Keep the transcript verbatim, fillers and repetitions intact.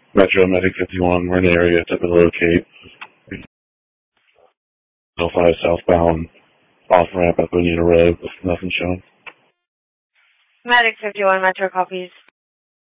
Metro Medic fifty-one, we're in the area to locate. oh five southbound, off ramp at Bonita Road with nothing showing. Medic fifty-one, Metro copies.